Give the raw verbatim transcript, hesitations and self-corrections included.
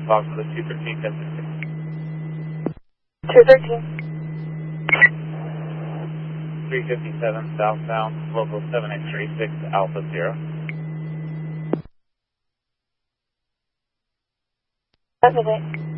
Fox with two thirteen, ten sixty. two thirteen. three fifty-seven southbound, local seven eight three six Alpha Zero. That's it.